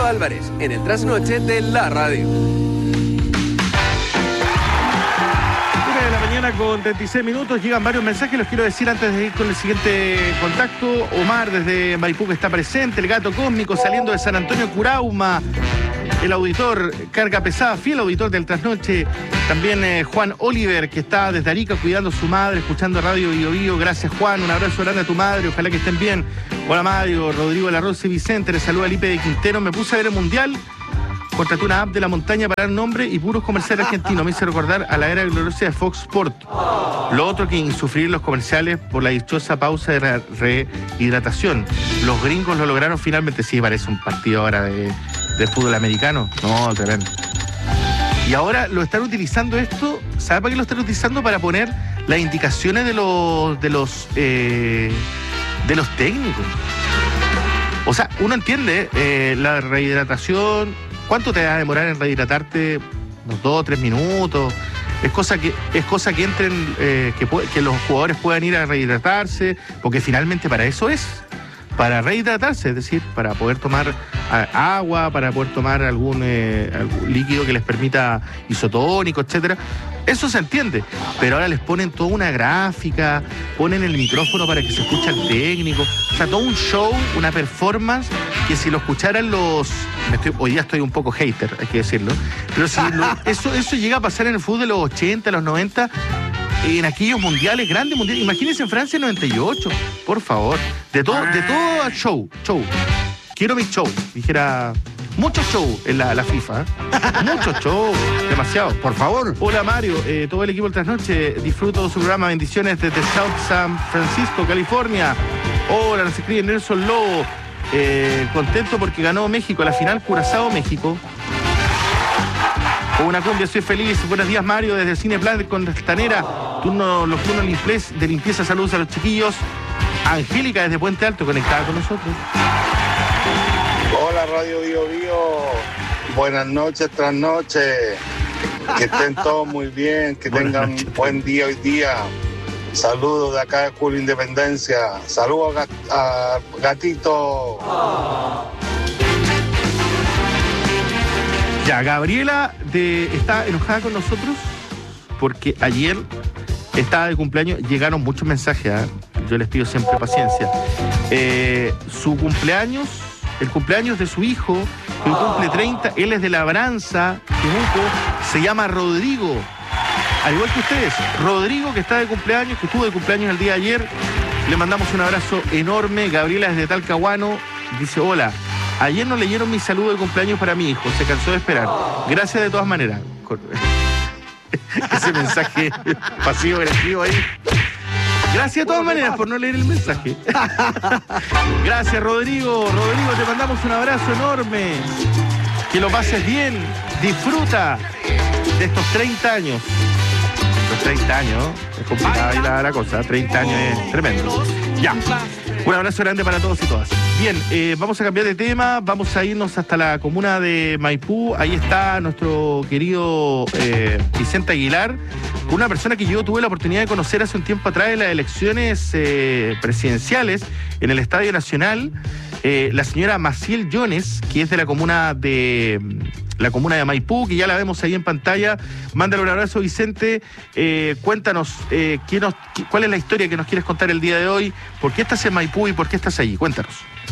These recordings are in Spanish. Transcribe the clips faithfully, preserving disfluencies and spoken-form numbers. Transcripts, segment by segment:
Álvarez, en el trasnoche de la radio. Con treinta y seis minutos, llegan varios mensajes, los quiero decir antes de ir con el siguiente contacto. Omar desde Maipú que está presente, el gato cósmico saliendo de San Antonio Curauma, el auditor Carga Pesada, fiel auditor del Trasnoche. También eh, Juan Oliver, que está desde Arica cuidando a su madre, escuchando Radio Bio Bio. Gracias, Juan, un abrazo grande a tu madre, ojalá que estén bien. Hola Mario, Rodrigo de la Rosa y Vicente, le saluda Lipe de Quintero. Me puse a ver el Mundial, contraté una app de la montaña para dar nombre y puros comerciales argentinos. Me hizo recordar a la era gloriosa de Fox Sport. Lo otro que insufrir los comerciales por la dichosa pausa de rehidratación. Los gringos lo lograron finalmente. Sí, parece un partido ahora de, de fútbol americano. No, tremendo. Y ahora lo están utilizando esto, ¿sabe para qué lo están utilizando? Para poner las indicaciones de los, de los, eh, de los técnicos. O sea, uno entiende eh, la rehidratación. ¿Cuánto te va a demorar en rehidratarte? Unos dos, tres minutos. Es cosa que, es cosa que entren, eh, que, que los jugadores puedan ir a rehidratarse, porque finalmente para eso es, para rehidratarse, es decir, para poder tomar a, agua, para poder tomar algún, eh, algún líquido que les permita isotónico, etcétera. Eso se entiende, pero ahora les ponen toda una gráfica, ponen el micrófono para que se escuche al técnico, o sea, todo un show, una performance, que si lo escucharan los... Estoy, hoy día estoy un poco hater, hay que decirlo, pero si lo, eso, eso llega a pasar en el fútbol de los ochenta, los noventa, en aquellos mundiales, grandes mundiales, imagínense en Francia en noventa y ocho, por favor, de todo, de todo show, show, quiero mi show, dijera... Mucho show en la, la FIFA, ¿eh? Mucho show, demasiado. Por favor. Hola Mario, eh, todo el equipo del Trasnoche, disfruto de su programa, bendiciones desde South San Francisco, California. Hola, nos escribe Nelson Lobo, eh, contento porque ganó México, la final Curazao, México. Con una cumbia, soy feliz. Buenos días Mario, desde el Cine Plan con Stanera, turno, los turnos de limpieza, saludos a los chiquillos. Angélica desde Puente Alto, conectada con nosotros. Hola Radio Bio Bio, buenas noches, trasnoche, que estén todos muy bien, que tengan un buen día hoy día. Saludos de acá de Julio Independencia, saludos a, gat a Gatito. Ya, Gabriela de, está enojada con nosotros porque ayer estaba de cumpleaños, llegaron muchos mensajes, ¿eh? Yo les pido siempre paciencia. Eh, su cumpleaños... El cumpleaños de su hijo, que cumple treinta, él es de Labranza, Temuco, se llama Rodrigo, al igual que ustedes, Rodrigo, que está de cumpleaños, que estuvo de cumpleaños el día de ayer, le mandamos un abrazo enorme. Gabriela desde Talcahuano dice, hola, ayer no leyeron mi saludo de cumpleaños para mi hijo, se cansó de esperar, gracias de todas maneras. Ese mensaje pasivo-agresivo ahí. Gracias de todas maneras por no leer el mensaje. Gracias, Rodrigo. Rodrigo, te mandamos un abrazo enorme. Que lo pases bien. Disfruta de estos treinta años. Los treinta años, es complicada ahí la, la cosa. treinta años es tremendo. Ya. Un abrazo grande para todos y todas. Bien, eh, vamos a cambiar de tema. Vamos a irnos hasta la comuna de Maipú. Ahí está nuestro querido eh, Vicente Aguilar, una persona que yo tuve la oportunidad de conocer hace un tiempo atrás en las elecciones eh, presidenciales en el Estadio Nacional. Eh, la señora Maciel Jones, que es de la comuna de... la comuna de Maipú, que ya la vemos ahí en pantalla. Mándale un abrazo, Vicente. Eh, cuéntanos, eh, ¿qué nos, qué, ¿cuál es la historia que nos quieres contar el día de hoy? ¿Por qué estás en Maipú y por qué estás allí? Cuéntanos.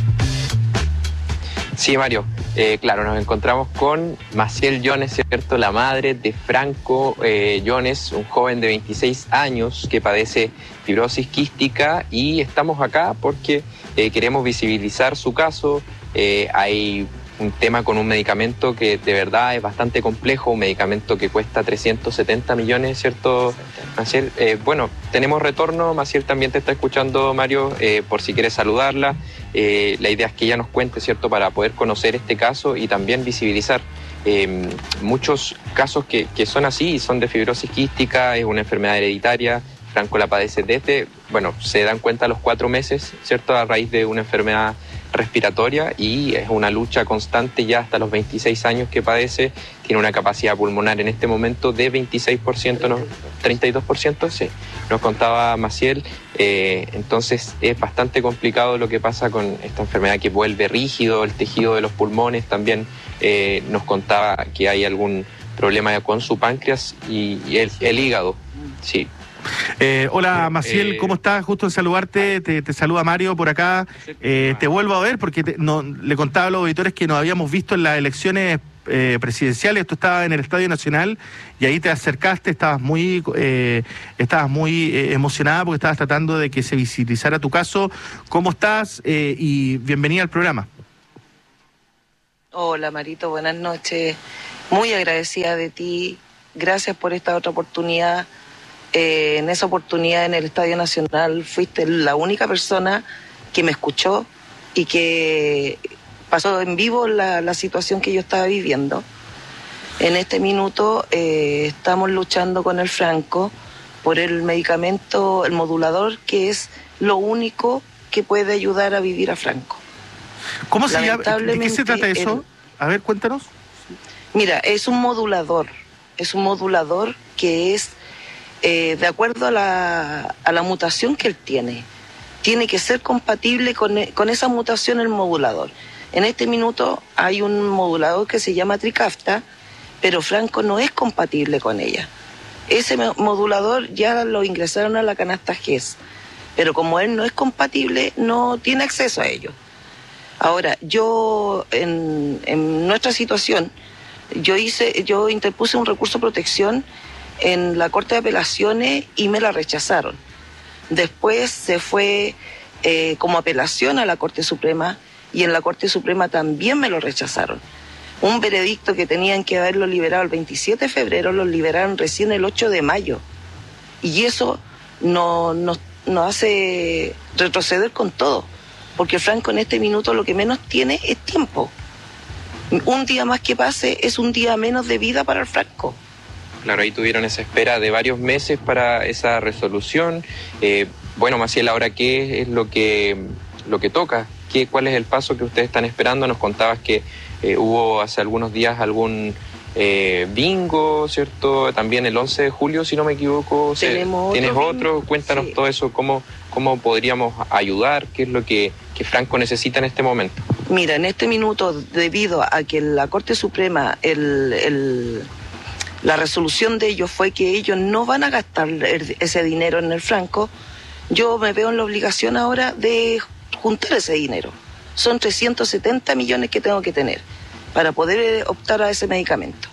Sí, Mario. Eh, claro, nos encontramos con Maciel Jones, ¿cierto? La madre de Franco eh, Jones, un joven de veintiséis años que padece fibrosis quística, y estamos acá porque eh, queremos visibilizar su caso. Eh, hay un tema con un medicamento que de verdad es bastante complejo, un medicamento que cuesta trescientos setenta millones, ¿cierto, Maciel? Eh, bueno, tenemos retorno, Maciel también te está escuchando, Mario, eh, por si quieres saludarla. Eh, la idea es que ella nos cuente, ¿cierto?, para poder conocer este caso y también visibilizar eh, muchos casos que, que son así, son de fibrosis quística, es una enfermedad hereditaria. Franco la padece desde, bueno, se dan cuenta a los cuatro meses, ¿cierto?, a raíz de una enfermedad respiratoria y es una lucha constante ya hasta los veintiséis años que padece. Tiene una capacidad pulmonar en este momento de veintiséis por ciento, ¿no? treinta y dos por ciento, sí, nos contaba Maciel. Eh, entonces es bastante complicado lo que pasa con esta enfermedad, que vuelve rígido el tejido de los pulmones. También eh, nos contaba que hay algún problema con su páncreas y, y el, el hígado, sí. Eh, hola Maciel, eh, ¿cómo estás? Justo en saludarte, te, te saluda Mario por acá. Eh, te vuelvo a ver porque te, no, le contaba a los auditores que nos habíamos visto en las elecciones eh, presidenciales. Tú estabas en el Estadio Nacional y ahí te acercaste, estabas muy eh, estabas muy eh, emocionada porque estabas tratando de que se visibilizara tu caso. ¿Cómo estás? Eh, y bienvenida al programa. Hola Marito, buenas noches. Muy agradecida de ti. Gracias por esta otra oportunidad. Eh, en esa oportunidad en el Estadio Nacional fuiste la única persona que me escuchó y que pasó en vivo la, la situación que yo estaba viviendo. En este minuto eh, estamos luchando con el Franco por el medicamento, el modulador, que es lo único que puede ayudar a vivir a Franco. ¿Cómo se llama? ¿De qué se trata eso? El, a ver, cuéntanos. Mira, es un modulador, es un modulador que es Eh, de acuerdo a la, a la mutación que él tiene. Tiene que ser compatible con, con esa mutación el modulador. En este minuto hay un modulador que se llama Trikafta, pero Franco no es compatible con ella. Ese modulador ya lo ingresaron a la canasta G E S, pero como él no es compatible, no tiene acceso a ello. Ahora, yo, en, en nuestra situación, yo hice, yo interpuse un recurso de protección en la Corte de Apelaciones y me la rechazaron. Después se fue eh, como apelación a la Corte Suprema y en la Corte Suprema también me lo rechazaron. Un veredicto que tenían que haberlo liberado el veintisiete de febrero, lo liberaron recién el ocho de mayo. Y eso nos no, no hace retroceder con todo, porque Franco en este minuto lo que menos tiene es tiempo. Un día más que pase es un día menos de vida para el Franco. Claro, ahí tuvieron esa espera de varios meses para esa resolución. Eh, bueno, Maciel, ahora qué es lo que lo que toca, ¿Qué, cuál es el paso que ustedes están esperando. Nos contabas que eh, hubo hace algunos días algún eh, bingo, ¿cierto? También el once de julio, si no me equivoco. Tenemos ¿Tienes otro? otro? Cuéntanos sí. Todo eso, cómo, cómo podríamos ayudar, qué es lo que, que Franco necesita en este momento. Mira, en este minuto, debido a que la Corte Suprema, el... el la resolución de ellos fue que ellos no van a gastar ese dinero en el Franco, yo me veo en la obligación ahora de juntar ese dinero. Son trescientos setenta millones que tengo que tener para poder optar a ese medicamento.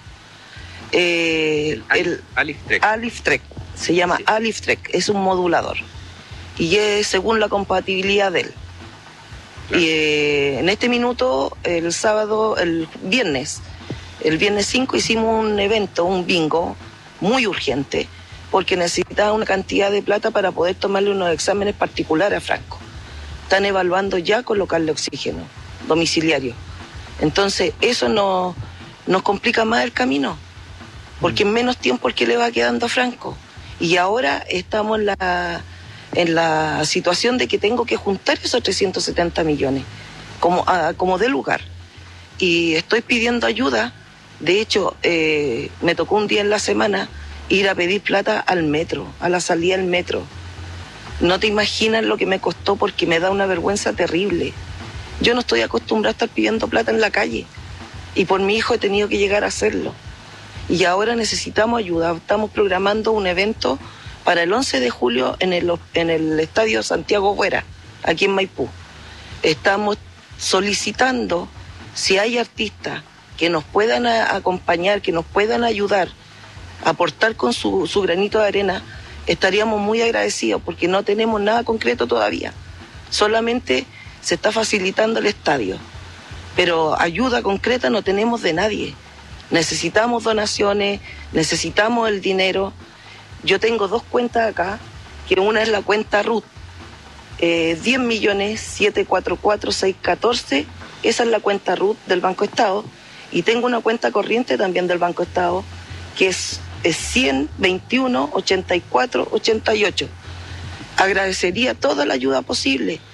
Eh, el Aliftrek. Aliftrek, se llama sí. Aliftrek, es un modulador y es según la compatibilidad de él. Claro. Y eh, en este minuto, el sábado, el viernes, El viernes cinco hicimos un evento, un bingo, muy urgente, porque necesitaba una cantidad de plata para poder tomarle unos exámenes particulares a Franco. Están evaluando ya colocarle oxígeno domiciliario. Entonces, eso nos, nos complica más el camino, porque en menos tiempo el que le va quedando a Franco. Y ahora estamos en la, en la situación de que tengo que juntar esos trescientos setenta millones, como, a, como de lugar. Y estoy pidiendo ayuda. De hecho, eh, me tocó un día en la semana ir a pedir plata al metro, a la salida del metro. No te imaginas lo que me costó porque me da una vergüenza terrible. Yo no estoy acostumbrada a estar pidiendo plata en la calle y por mi hijo he tenido que llegar a hacerlo. Y ahora necesitamos ayuda. Estamos programando un evento para el once de julio en el, en el Estadio Santiago Güera, aquí en Maipú. Estamos solicitando si hay artistas que nos puedan a, acompañar, que nos puedan ayudar, aportar con su, su granito de arena, estaríamos muy agradecidos porque no tenemos nada concreto todavía. Solamente se está facilitando el estadio, pero ayuda concreta no tenemos de nadie. Necesitamos donaciones, necesitamos el dinero. Yo tengo dos cuentas acá, que una es la cuenta RUT, eh, diez millones setecientos cuarenta y cuatro mil seiscientos catorce, esa es la cuenta RUT del Banco Estado. Y tengo una cuenta corriente también del Banco Estado, que es, es cien veintiuno ochenta y cuatro ochenta y ocho. Agradecería toda la ayuda posible,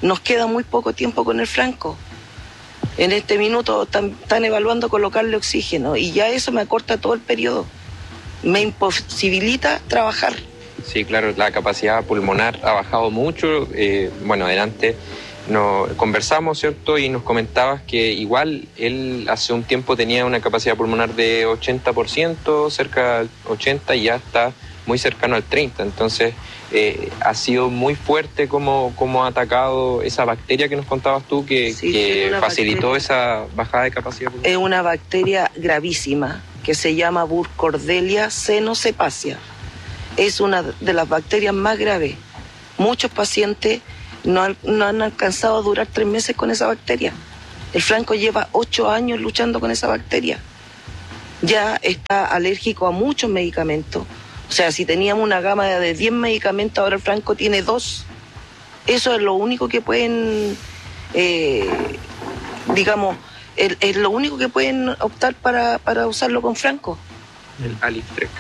nos queda muy poco tiempo con el Franco. En este minuto están, están evaluando colocarle oxígeno y ya eso me acorta todo el periodo. Me imposibilita trabajar. Sí, claro, la capacidad pulmonar ha bajado mucho. Eh, bueno, adelante nos conversamos, ¿cierto? Y nos comentabas que igual él hace un tiempo tenía una capacidad pulmonar de ochenta por ciento, cerca del ochenta por ciento, y ya está muy cercano al treinta por ciento. Entonces, eh, ha sido muy fuerte como, como ha atacado esa bacteria que nos contabas tú, que, Sí, que facilitó bacteria. esa bajada de capacidad pulmonar. Es una bacteria gravísima que se llama Burkholderia cenocepacia. Es una de las bacterias más graves. Muchos pacientes no han, no han alcanzado a durar tres meses con esa bacteria. El Franco lleva ocho años luchando con esa bacteria. Ya está alérgico a muchos medicamentos. O sea, si teníamos una gama de diez medicamentos, ahora el Franco tiene dos. Eso es lo único que pueden, eh, digamos, es, es lo único que pueden optar para, para usarlo con Franco. El Aliftrec.